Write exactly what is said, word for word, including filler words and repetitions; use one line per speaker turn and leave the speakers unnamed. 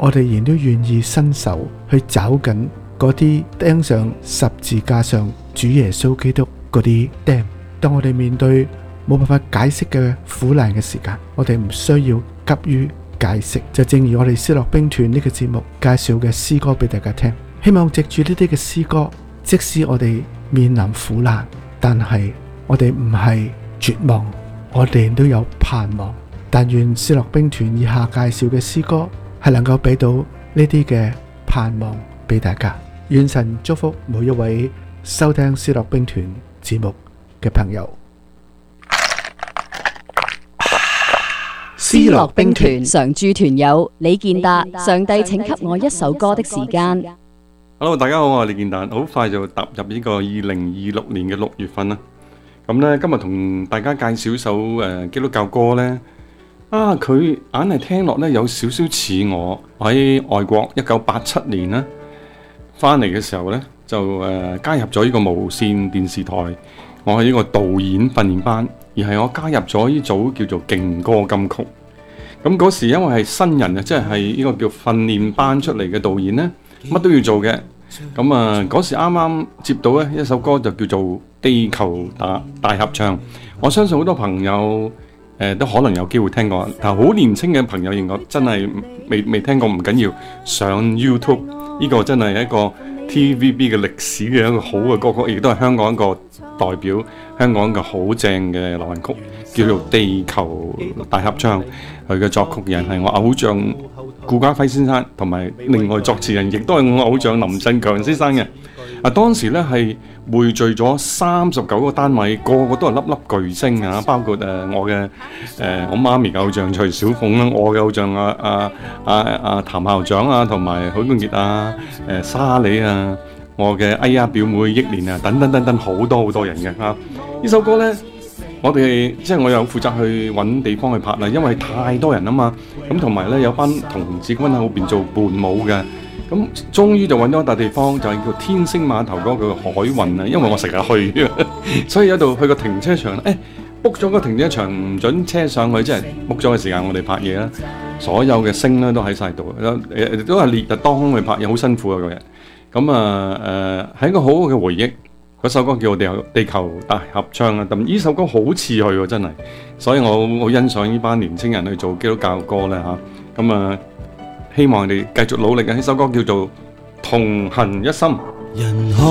我哋仍都願意伸手去找緊嗰啲釘上十字架上主耶穌基督嗰啲釘。當我哋面對冇辦法解釋嘅苦難嘅時間，我哋唔需要急於解釋，就正如我哋思樂兵團呢個節目介紹嘅詩歌俾大家聽。希望藉住呢啲嘅詩歌，即使我哋面臨苦難，但係我哋唔係絕望，我哋都有盼望。但願思樂兵團以下介紹嘅詩歌係能夠俾到呢啲嘅盼望俾大家。願神祝福每一位收聽思樂兵團節目嘅朋友。
思樂兵團常駐團友李健達，上帝請給我一首歌的時間。
Hello， 大家好，我係李健達，好快就踏入呢個二零二六年嘅六月份啦。咁呢，今日同大家介紹一首誒、呃、基督教歌呢。啊，佢硬係聽落呢有少少似我喺外國一九八七年呢翻嚟嘅時候呢，就誒、呃、加入咗呢個無線電視台，我係呢個導演訓練班，而係我加入咗呢組叫做勁歌金曲。咁嗰時因為係新人啊，即係係呢個叫訓練班出嚟嘅導演呢，乜都要做嘅。咁啊，嗰時啱啱接到咧一首歌就叫做《地球大大合唱》，我相信好多朋友誒、呃、都可能有機會聽過，但係好年輕嘅朋友認我真係未未聽過，唔緊要，上 YouTube 呢個真係一個 T V B 嘅歷史嘅一個好嘅歌曲，亦都係香港一個代表香港一個好正嘅流行曲，叫做《地球大合唱》。佢嘅作曲人係我偶像顧嘉輝先生，同埋另外作詞人亦都係我偶像林振強先生嘅。啊，當時咧係匯聚咗三十九個單位，個個都係粒粒巨星啊！包括誒、呃、我嘅誒、呃、我媽咪嘅偶像徐小鳳啦，我嘅偶像啊啊啊啊譚校長啊，同埋許冠傑啊、誒、呃、沙莉啊，我嘅哎呀表妹憶蓮啊，等等等等好多好多人嘅啊！呢首歌咧。我哋即係我有負責去揾地方去拍啦，因為太多人啊嘛，咁同埋咧有班童子軍喺後邊做伴舞嘅，咁終於就揾到一笪地方，就係叫天星碼頭嗰個海運啊，因為我成日去，所以喺度去個停車場，誒 book 咗個停車場唔準車上去，即係 book 咗嘅時間我哋拍嘢啦，所有嘅星咧都喺晒度，誒都係烈日當空去拍嘢，好辛苦啊嗰日，咁啊誒係一個好好嘅回憶。嗰首歌叫《地球地球大合唱》啊，咁呢首歌好似佢喎，真係，所以我好欣賞呢班年青人去做基督教歌咧嚇，咁啊希望你哋繼續努力嘅。呢首歌叫做《同行一心》。人海